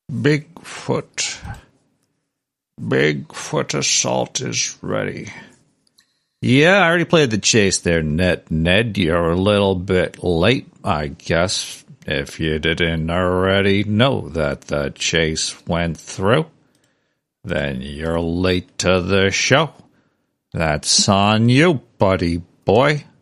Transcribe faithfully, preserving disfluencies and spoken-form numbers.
Bigfoot. Bigfoot assault is ready. Yeah, I already played the chase there, Ned. Ned, you're a little bit late, I guess. If you didn't already know that the chase went through, then you're late to the show. That's on you, buddy boy.